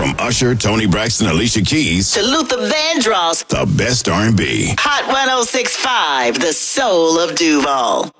From Usher, Tony Braxton, Alicia Keys to Luther Vandross, the best R&B. Hot 106.5, the soul of Duval.